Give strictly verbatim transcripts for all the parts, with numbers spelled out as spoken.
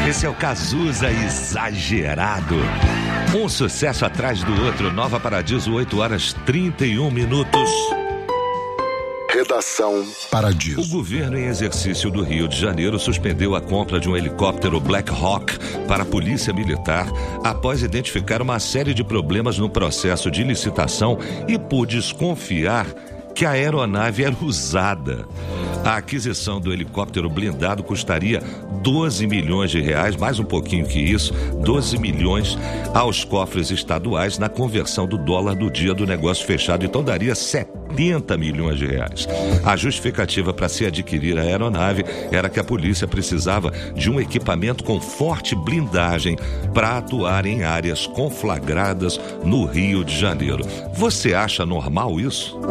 Esse é o Cazuza Exagerado. Um sucesso atrás do outro. Nova Paradiso, oito horas e trinta e um minutos. Redação Paradiso. O governo em exercício do Rio de Janeiro suspendeu a compra de um helicóptero Black Hawk para a Polícia Militar após identificar uma série de problemas no processo de licitação e por desconfiar que a aeronave era usada. A aquisição do helicóptero blindado custaria doze milhões de reais, mais um pouquinho que isso, doze milhões aos cofres estaduais na conversão do dólar do dia do negócio fechado, então daria setenta milhões de reais. A justificativa para se adquirir a aeronave era que a polícia precisava de um equipamento com forte blindagem para atuar em áreas conflagradas no Rio de Janeiro. Você acha normal isso?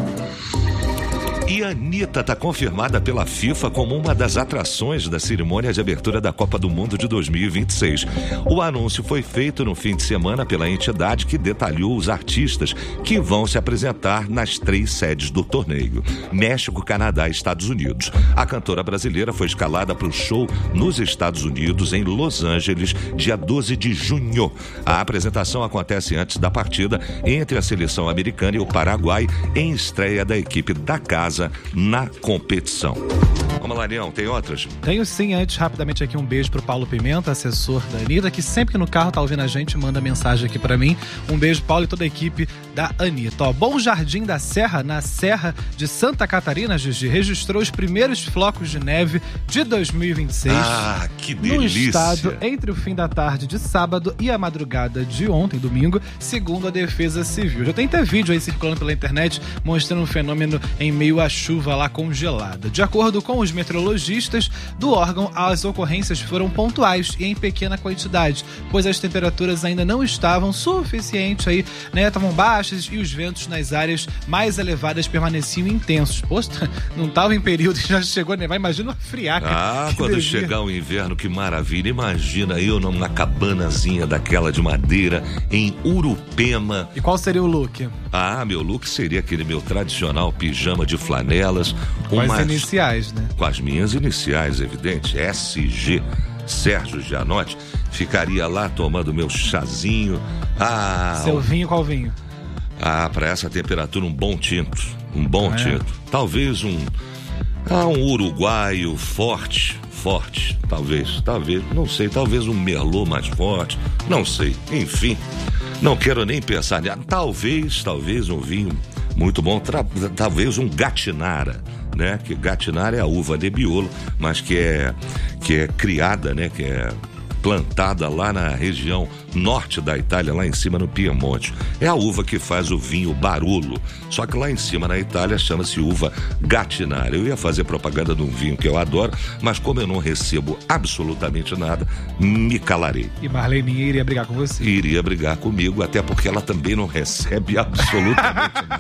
E a Anitta está confirmada pela FIFA como uma das atrações da cerimônia de abertura da Copa do Mundo de dois mil e vinte e seis. O anúncio foi feito no fim de semana pela entidade que detalhou os artistas que vão se apresentar nas três sedes do torneio: México, Canadá e Estados Unidos. A cantora brasileira foi escalada para o show nos Estados Unidos, em Los Angeles, dia doze de junho. A apresentação acontece antes da partida entre a seleção americana e o Paraguai, em estreia da equipe da casa na competição. Vamos lá, Leão, tem outras? Tenho sim. Antes, rapidamente aqui um beijo pro Paulo Pimenta, assessor da Anitta, que sempre que no carro tá ouvindo a gente, manda mensagem aqui pra mim. Um beijo, Paulo, e toda a equipe da Anitta. Ó, Bom Jardim da Serra, na Serra de Santa Catarina, Gigi, registrou os primeiros flocos de neve de dois mil e vinte e seis. Ah, que delícia! No estado, entre o fim da tarde de sábado e a madrugada de ontem, domingo, segundo a Defesa Civil. Já tem até vídeo aí circulando pela internet mostrando um fenômeno em meio à chuva lá congelada. De acordo com os meteorologistas do órgão, as ocorrências foram pontuais e em pequena quantidade, pois as temperaturas ainda não estavam suficientes aí, né? Estavam baixas e os ventos nas áreas mais elevadas permaneciam intensos. Poxa, não estava em período e já chegou a nevar, imagina uma friaca. Ah, quando devia. chegar o inverno, que maravilha. Imagina eu numa cabanazinha daquela de madeira em Urupema. E qual seria o look? Ah, meu look seria aquele meu tradicional pijama de flanelas. Com as iniciais, né? Com as minhas iniciais, evidente. S G, Sérgio Gianotti. Ficaria lá tomando meu chazinho. Ah, Seu vinho, qual vinho? Ah, para essa temperatura, um bom tinto. Um bom ah, tinto. É. Talvez um... Ah, um uruguaio forte. Forte, talvez. Talvez, não sei. Talvez um merlot mais forte. Não sei. Enfim, não quero nem pensar. Talvez, talvez um vinho muito bom. Tra... Talvez um gatinara, né? Que gatinara é a uva Nebbiolo, mas que é, que é criada, né? Que é plantada lá na região norte da Itália, lá em cima no Piemonte. É a uva que faz o vinho Barolo, só que lá em cima na Itália chama-se uva Gatinara. Eu ia fazer propaganda de um vinho que eu adoro, mas como eu não recebo absolutamente nada, me calarei. E Marleninha iria brigar com você? Iria brigar comigo, até porque ela também não recebe absolutamente nada.